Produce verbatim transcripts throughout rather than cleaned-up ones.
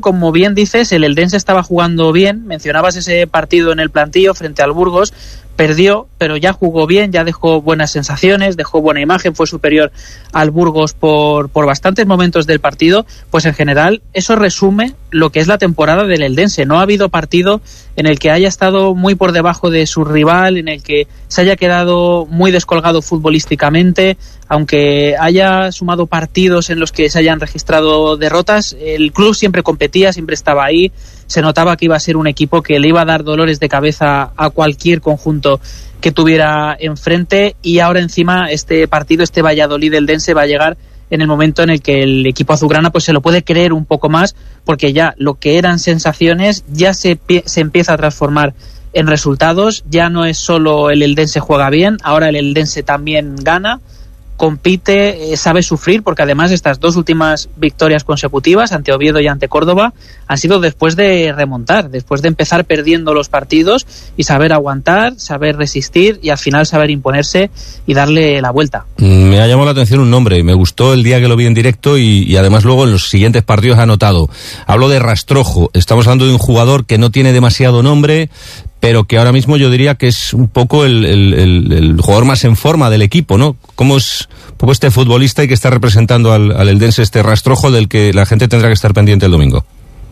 Como bien dices, el Eldense estaba jugando bien. Mencionabas ese partido en el Plantío frente al Burgos. Perdió, pero ya jugó bien, ya dejó buenas sensaciones, dejó buena imagen, fue superior al Burgos por, por bastantes momentos del partido. Pues en general eso resume lo que es la temporada del Eldense. No ha habido partido en el que haya estado muy por debajo de su rival, en el que se haya quedado muy descolgado futbolísticamente. Aunque haya sumado partidos en los que se hayan registrado derrotas, el club siempre competía, siempre estaba ahí. Se notaba que iba a ser un equipo que le iba a dar dolores de cabeza a cualquier conjunto que tuviera enfrente, y ahora encima este partido, este Valladolid-Eldense, va a llegar en el momento en el que el equipo azulgrana pues se lo puede creer un poco más, porque ya lo que eran sensaciones ya se, se empieza a transformar en resultados. Ya no es solo el Eldense juega bien, ahora el Eldense también gana, compite, eh, sabe sufrir, porque además estas dos últimas victorias consecutivas ante Oviedo y ante Córdoba han sido después de remontar, después de empezar perdiendo los partidos y saber aguantar, saber resistir y al final saber imponerse y darle la vuelta. Me ha llamado la atención un nombre, me gustó el día que lo vi en directo y, y además luego en los siguientes partidos ha anotado. Hablo de Rastrojo. Estamos hablando de un jugador que no tiene demasiado nombre, pero que ahora mismo yo diría que es un poco el, el, el, el jugador más en forma del equipo, ¿no? ¿Cómo es un poco este futbolista y que está representando al, al Eldense, este Rastrojo, del que la gente tendrá que estar pendiente el domingo?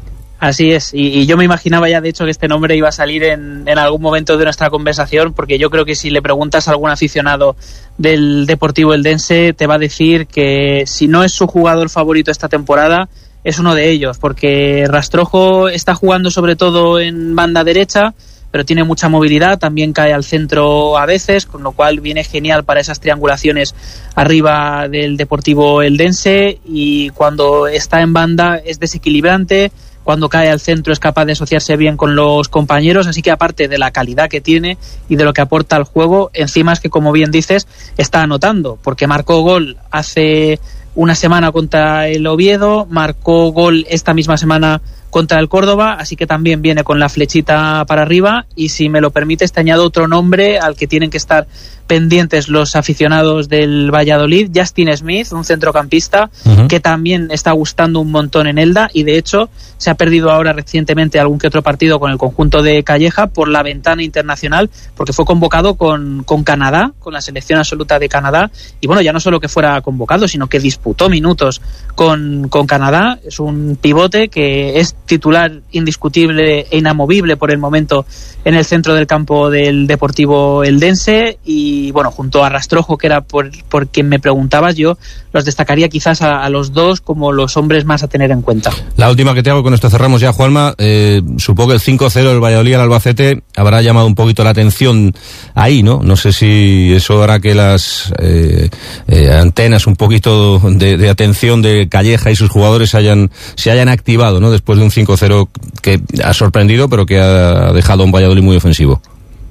Así es, y, y yo me imaginaba ya de hecho que este nombre iba a salir en, en algún momento de nuestra conversación, porque yo creo que si le preguntas a algún aficionado del Deportivo Eldense te va a decir que si no es su jugador favorito esta temporada, es uno de ellos, porque Rastrojo está jugando sobre todo en banda derecha, pero tiene mucha movilidad, también cae al centro a veces, con lo cual viene genial para esas triangulaciones arriba del Deportivo Eldense, y cuando está en banda es desequilibrante, cuando cae al centro es capaz de asociarse bien con los compañeros, así que aparte de la calidad que tiene y de lo que aporta al juego, encima es que, como bien dices, está anotando, porque marcó gol hace una semana contra el Oviedo, marcó gol esta misma semana contra el Córdoba, así que también viene con la flechita para arriba. Y si me lo permites, te añado otro nombre al que tienen que estar pendientes los aficionados del Valladolid: Justin Smith, un centrocampista uh-huh. que también está gustando un montón en Elda, y de hecho se ha perdido ahora recientemente algún que otro partido con el conjunto de Calleja por la ventana internacional, porque fue convocado con, con Canadá, con la selección absoluta de Canadá, y bueno, ya no solo que fuera convocado, sino que disputó minutos con, con Canadá. Es un pivote que es titular indiscutible e inamovible por el momento en el centro del campo del Deportivo Eldense, y bueno, junto a Rastrojo, que era por, por quien me preguntabas, yo los destacaría quizás a, a los dos como los hombres más a tener en cuenta. La última que te hago, con esto cerramos ya, Juanma. Eh, supongo que el cinco cero del Valladolid al Albacete habrá llamado un poquito la atención ahí, ¿no? No sé si eso hará que las eh, eh, antenas un poquito de, de atención de Calleja y sus jugadores hayan, se hayan activado, ¿no? Después de un cinco cero que ha sorprendido, pero que ha dejado a un Valladolid muy ofensivo.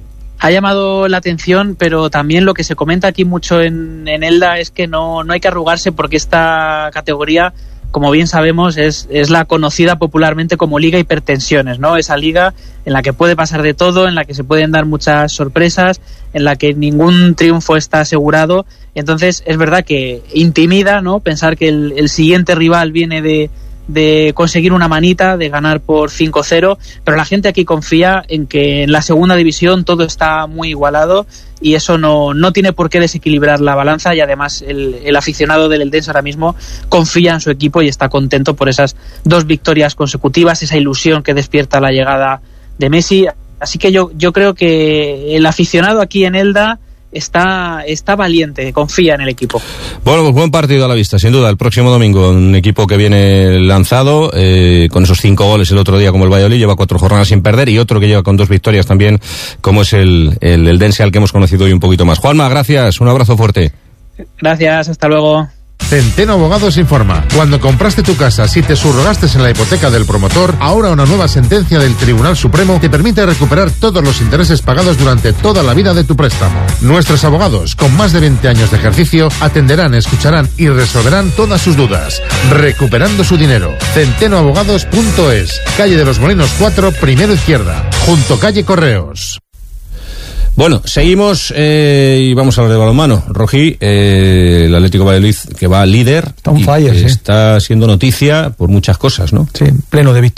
Ha llamado la atención, pero también lo que se comenta aquí mucho en, en Elda es que no, no hay que arrugarse, porque esta categoría, como bien sabemos, es, es la conocida popularmente como Liga Hipertensiones, ¿no? Esa liga en la que puede pasar de todo, en la que se pueden dar muchas sorpresas, en la que ningún triunfo está asegurado. Entonces es verdad que intimida, ¿no?, pensar que el, el siguiente rival viene de de conseguir una manita, de ganar por cinco cero, pero la gente aquí confía en que en la segunda división todo está muy igualado, y eso no, no tiene por qué desequilibrar la balanza, y además el, el aficionado del Eldense ahora mismo confía en su equipo y está contento por esas dos victorias consecutivas, esa ilusión que despierta la llegada de Messi. Así que yo, yo creo que el aficionado aquí en Elda está está valiente, confía en el equipo. Bueno, pues buen partido a la vista, sin duda, el próximo domingo. Un equipo que viene lanzado, eh, con esos cinco goles el otro día como el Valladolid, lleva cuatro jornadas sin perder, y otro que lleva con dos victorias también, como es el, el Eldense, al que hemos conocido hoy un poquito más. Juanma, gracias, un abrazo fuerte. Gracias, hasta luego. Centeno Abogados informa. Cuando compraste tu casa, si te subrogaste en la hipoteca del promotor, ahora una nueva sentencia del Tribunal Supremo te permite recuperar todos los intereses pagados durante toda la vida de tu préstamo. Nuestros abogados, con más de veinte años de ejercicio, atenderán, escucharán y resolverán todas sus dudas, recuperando su dinero. centeno abogados punto es, calle de los Molinos cuatro, primero izquierda, junto calle Correos. Bueno, seguimos eh, y vamos a hablar de balonmano. Rogi, eh, el Atlético de Valladolid que va líder. Está on fire, sí. Está siendo noticia por muchas cosas, ¿no? Sí, pleno de victorias.